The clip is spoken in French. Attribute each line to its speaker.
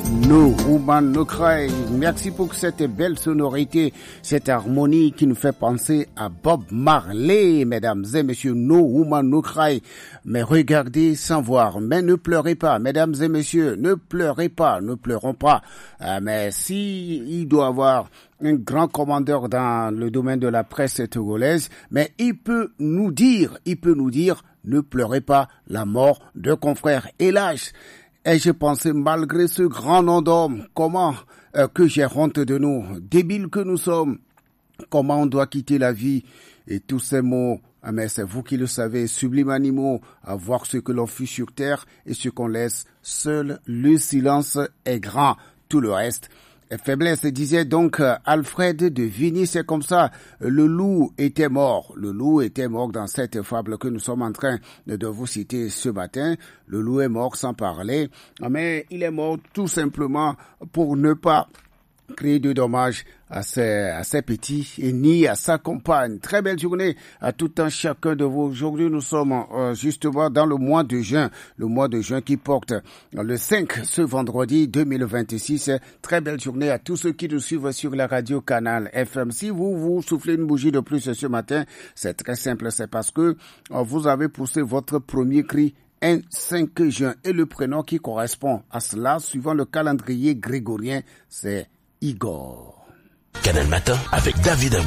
Speaker 1: No Woman No Cry. Merci pour cette belle sonorité, cette harmonie qui nous fait penser à Bob Marley, mesdames et messieurs. No Woman No Cry. Mais regardez sans voir. Mais ne pleurez pas, mesdames et messieurs. Ne pleurez pas, ne pleurons pas. Mais si il doit avoir un grand commandeur dans le domaine de la presse togolaise, mais il peut nous dire, ne pleurez pas la mort de confrère. Hélas, et je pensais, malgré ce grand nom d'homme, comment que j'ai honte de nous, débiles que nous sommes, comment on doit quitter la vie, et tous ces mots, mais c'est vous qui le savez, sublimes animaux, à voir ce que l'on fut sur terre et ce qu'on laisse, seul le silence est grand, tout le reste. Faiblesse, disait donc Alfred de Vigny, c'est comme ça. Le loup était mort. Le loup était mort dans cette fable que nous sommes en train de vous citer ce matin. Le loup est mort sans parler, mais il est mort tout simplement pour ne pas créer de dommages à ses petits et ni à sa compagne. Très belle journée à tout un chacun de vous. Aujourd'hui, nous sommes justement dans le mois de juin qui porte le 5 ce vendredi 2026. Très belle journée à tous ceux qui nous suivent sur la radio Canal FM. Si vous soufflez une bougie de plus ce matin, c'est très simple, c'est parce que vous avez poussé votre premier cri un 5 juin et le prénom qui correspond à cela, suivant le calendrier grégorien, c'est Igor.
Speaker 2: Canal Matin avec David Abou.